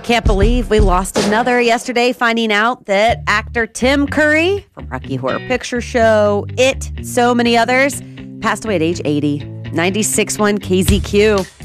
Can't believe we lost another yesterday, finding out that actor Tim Curry from Rocky Horror Picture Show, It, so many others, passed away at age 80. 96.1 KZQ.